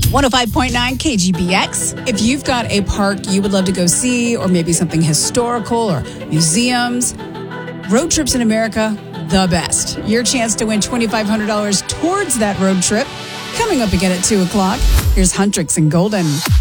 105.9 KGBX. If you've got a park you would love to go see, or maybe something historical or museums, Road Trips in America, the best. Your chance to win $2,500 towards that road trip. Coming up again at 2 o'clock, here's Huntrix and Golden.